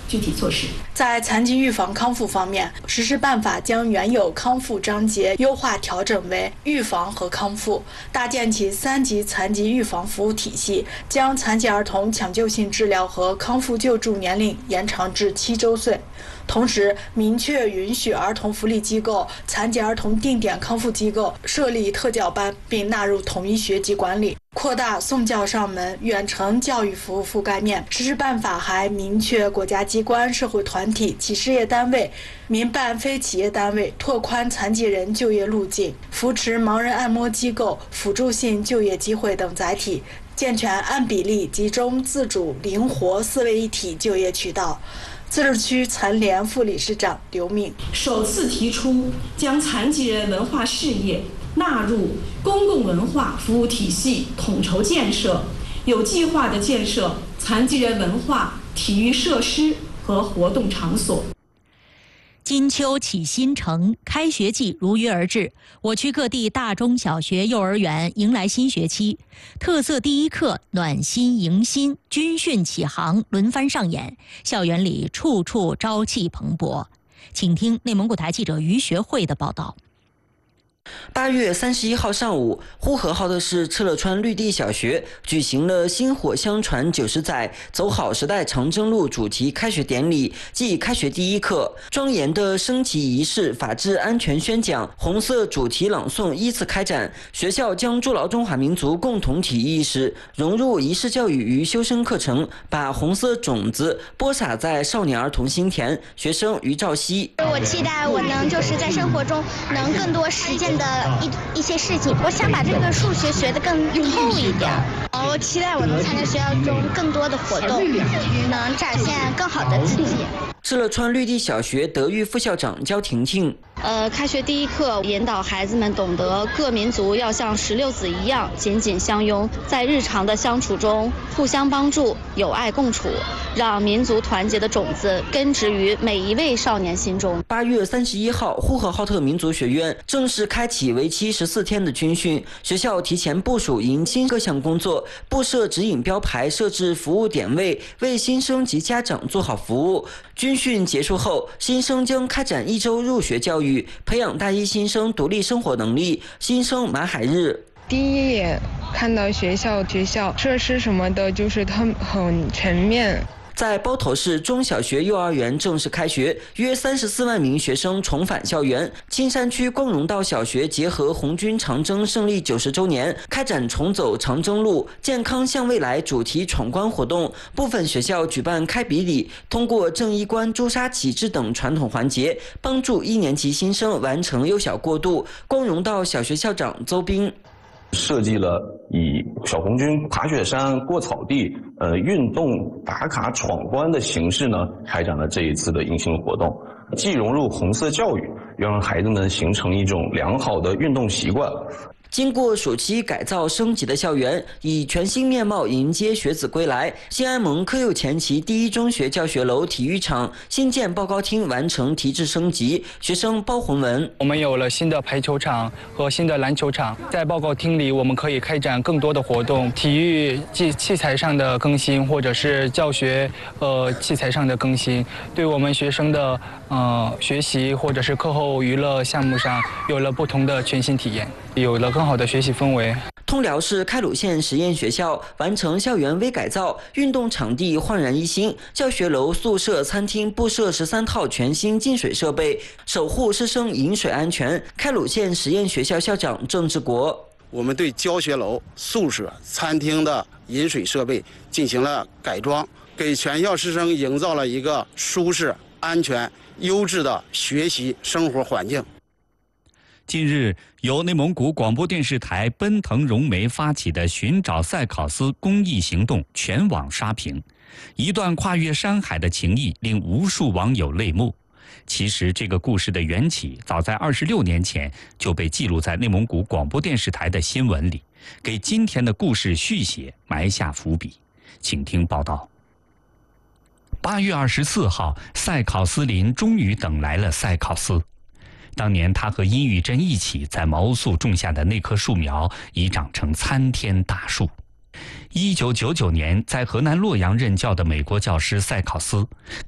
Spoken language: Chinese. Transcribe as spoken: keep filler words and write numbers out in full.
具体措施。 在残疾预防康复方面，实施办法将原有康复章节优化调整为预防和康复，搭建起三级残疾预防服务体系，将残疾儿童抢救性治疗和康复救助年龄延长至七周岁。同时，明确允许儿童福利机构、残疾儿童定点康复机构设立特教班，并纳入统一学籍管理，扩大送教上门、远程教育服务覆盖面。实施办法还明确国家机关、社会团体、企事业单位、民办非企业单位拓宽残疾人就业路径，扶持盲人按摩机构、辅助性就业机会等载体，健全按比例、集中、自主、灵活四位一体就业渠道。自治区残联副理事长刘敏首次提出将残疾人文化事业纳入公共文化服务体系统筹建设，有计划地建设残疾人文化体育设施和活动场所。 金秋启新城，开学季如约而至，我区各地大中小学、幼儿园迎来新学期，特色第一课暖心迎新，军训启航轮番上演，校园里处处朝气蓬勃。请听内蒙古台记者于学慧的报道。 八月三十一号上午，呼和浩特市敕勒川绿地小学举行了薪火相传九十载，走好时代长征路主题开学典礼暨开学第一课。庄严的升旗仪式、法治安全宣讲、红色主题朗诵依次开展。学校将筑牢中华民族共同体意识融入仪式教育与修身课程，把红色种子播撒在少年儿童心田。学生于兆熙： 我期待我能就是在生活中能更多实践的一一些事情，我想把这个数学学得更透一点。我期待我能参加学校中更多的活动，能展现更好的自己。 敕勒川绿地小学德育副校长焦婷婷： 呃，开学第一课引导孩子们懂得各民族要像石榴籽一样紧紧相拥，在日常的相处中互相帮助、友爱共处，让民族团结的种子根植于每一位少年心中。 八月三十一号，呼和浩特民族学院正式开启为期十四天的军训，学校提前部署迎新各项工作，布设指引标牌，设置服务点位，为新生及家长做好服务。军训结束后，新生将开展一周入学教育，培养大一新生独立生活能力。新生马海日： 第一眼看到学校学校设施什么的，就是它很全面。 在包头市中小学、幼儿园正式开学，约三十四万名学生重返校园。青山区光荣道小学结合红军长征胜利九十周年，开展重走长征路、健康向未来主题闯关活动。部分学校举办开笔礼，通过正衣冠、朱砂启智等传统环节，帮助一年级新生完成幼小过渡。光荣道小学校长邹斌： 设计了以小红军爬雪山、过草地、呃运动打卡闯关的形式呢，开展了这一次的迎新活动，既融入红色教育，又让孩子们形成一种良好的运动习惯。 经过暑期改造升级的校园，以全新面貌迎接学子归来。新安盟科幼前旗第一中学教学楼体育场新建报告厅完成提质升级，学生包宏文： 我们有了新的排球场和新的篮球场，在报告厅里我们可以开展更多的活动，体育器器材上的更新，或者是教学呃器材上的更新，对我们学生的呃学习或者是课后娱乐项目上有了不同的全新体验，有了更好的学习氛围。 通辽市开鲁县实验学校完成校园微改造，运动场地焕然一新，教学楼、宿舍、餐厅布设十三套全新净水设备，守护师生饮水安全。开鲁县实验学校校长郑志国： 我们对教学楼、宿舍、餐厅的饮水设备进行了改装，给全校师生营造了一个舒适、安全、优质的学习生活环境。 近日，由内蒙古广播电视台奔腾融媒发起的寻找赛考斯公益行动全网刷屏，一段跨越山海的情谊令无数网友泪目。其实，这个故事的缘起早在二十六年前就被记录在内蒙古广播电视台的新闻里，给今天的故事续写埋下伏笔。请听报道。八月二十四号，赛考斯林终于等来了赛考斯。当年他和殷玉珍一起在毛宿种下的那棵树苗已长成参天大树。一九九九年，在河南洛阳任教的美国教师赛考斯